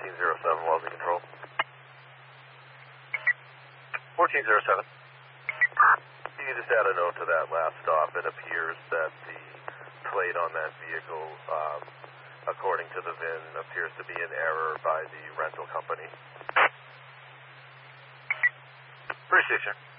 1407, Wellesley Control. 1407. You can just add a note to that last stop. It appears that the plate on that vehicle, according to the VIN, appears to be an error by the rental company. Appreciate you.